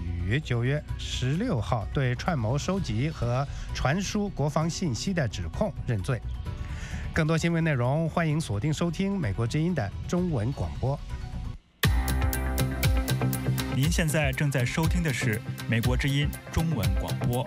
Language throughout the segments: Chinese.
于9月16号对串谋收集和传输国防信息的指控认罪。更多新闻内容，欢迎锁定收听美国之音的中文广播。 您现在正在收听的是美国之音中文广播。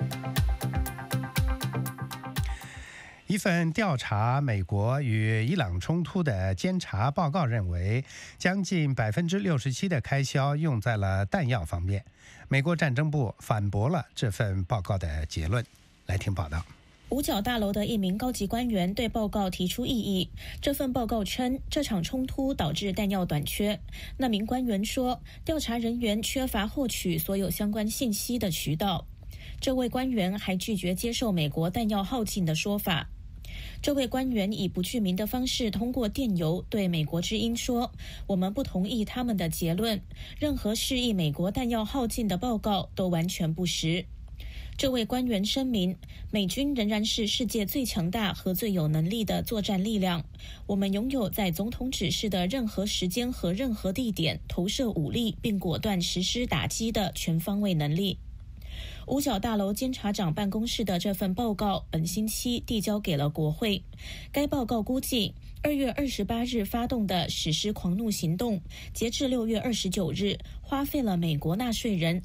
一份调查美国与伊朗冲突的监察报告认为，将近67%的开销用在了弹药方面。美国战争部反驳了这份报告的结论。来听报道。 五角大楼的一名高级官员对报告提出异议。这份报告称，这场冲突导致弹药短缺。那名官员说，调查人员缺乏获取所有相关信息的渠道。这位官员还拒绝接受美国弹药耗尽的说法。这位官员以不具名的方式通过电邮对美国之音说，我们不同意他们的结论，任何示意美国弹药耗尽的报告都完全不实。这位官员声明，美军仍然是世界最强大和最有能力的作战力量，我们拥有在总统指示的任何时间和任何地点投射武力并果断实施打击的全方位能力。五角大楼监察长办公室的这份报告本星期递交给了国会。该报告估计，2月28日发动的史诗狂怒行动，截至6月29日，花费了美国纳税人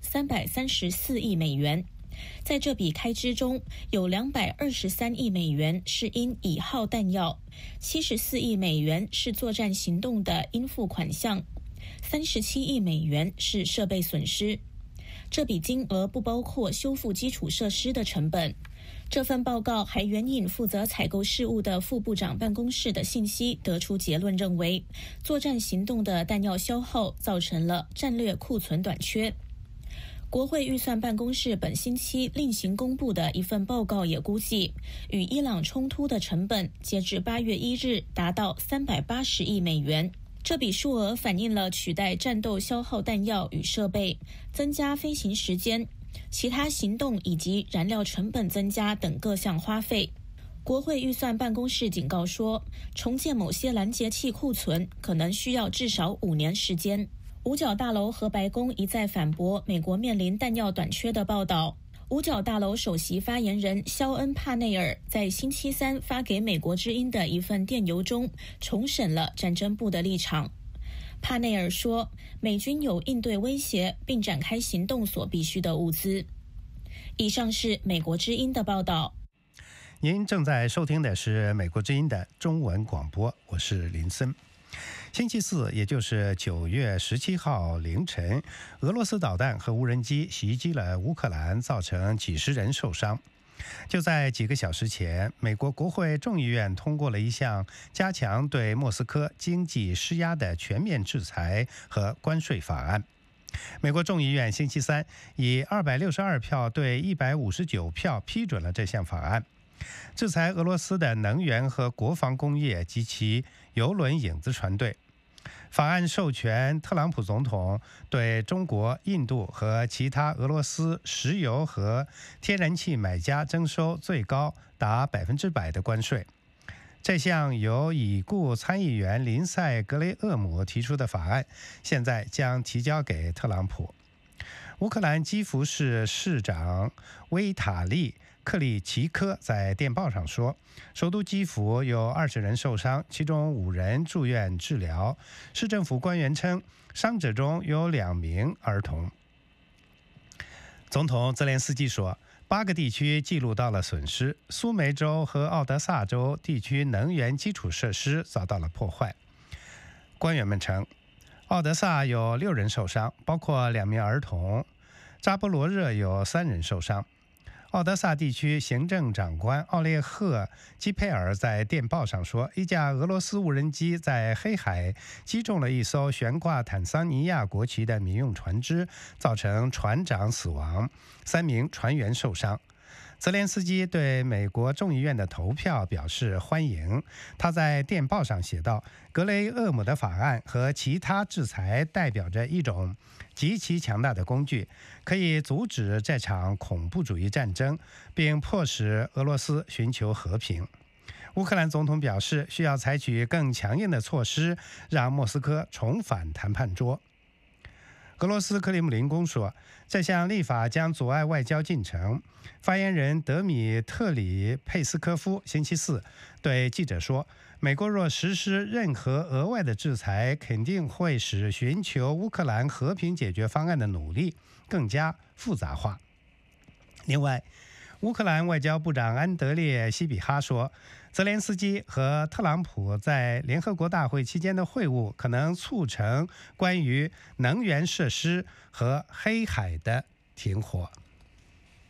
334亿美元。在这笔开支中，有223亿美元是因已耗弹药，74亿美元是作战行动的应付款项，37亿美元是设备损失。这笔金额不包括修复基础设施的成本。这份报告还援引负责采购事务的副部长办公室的信息，得出结论认为，作战行动的弹药消耗造成了战略库存短缺。国会预算办公室本星期另行公布的一份报告也估计，与伊朗冲突的成本截至8月1日达到380亿美元。这笔数额反映了取代战斗消耗弹药与设备、增加飞行时间、其他行动以及燃料成本增加等各项花费。国会预算办公室警告说，重建某些拦截器库存可能需要至少5年时间。五角大楼和白宫一再反驳美国面临弹药短缺的报道。五角大楼首席发言人肖恩·帕内尔在星期三发给美国之音的一份电邮中重申了战争部的立场。帕内尔说，美军有应对威胁并展开行动所必需的物资。以上是美国之音的报道。 您正在收听的是美国之音的中文广播，我是林森。星期四，也就是9月17号凌晨，俄罗斯导弹和无人机袭击了乌克兰，造成几十人受伤。就在几个小时前，美国国会众议院通过了一项加强对莫斯科经济施压的全面制裁和关税法案。美国众议院星期三以262票对159票批准了这项法案，制裁俄罗斯的能源和国防工业及其邮轮影子船队。法案授权特朗普总统对中国、印度和其他俄罗斯石油和天然气买家征收最高达100%的关税。这项由已故参议员林赛·格雷厄姆提出的法案，现在将提交给特朗普。乌克兰基辅市市长维塔利·克里奇科在电报上说，首都基辅有20人受伤，其中5人住院治疗。市政府官员称，伤者中有2名儿童。总统泽连斯基说，8个地区记录到了损失，苏梅州和奥德萨州地区能源基础设施遭到了破坏。官员们称，奥德萨有6人受伤，包括2名儿童；扎波罗热有3人受伤。奥德萨地区行政长官奥列赫·基佩尔在电报上说，一架俄罗斯无人机在黑海击中了一艘悬挂坦桑尼亚国旗的民用船只，造成船长死亡，3名船员受伤。泽连斯基对美国众议院的投票表示欢迎。他在电报上写道，格雷厄姆的法案和其他制裁代表着一种极其强大的工具，可以阻止这场恐怖主义战争，并迫使俄罗斯寻求和平。乌克兰总统表示，需要采取更强硬的措施，让莫斯科重返谈判桌。 俄罗斯克里姆林宫说，这项立法将阻碍外交进程。发言人德米特里佩斯科夫星期四对记者说，美国若实施任何额外的制裁，肯定会使寻求乌克兰和平解决方案的努力更加复杂化。另外，乌克兰外交部长安德烈·西比哈说，泽连斯基和特朗普在联合国大会期间的会晤可能促成关于能源设施和黑海的停火。